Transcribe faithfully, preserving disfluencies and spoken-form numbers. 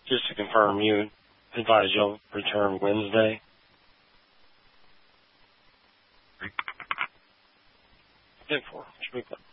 Just to confirm, you advise you'll return Wednesday? ten four. Should be fine.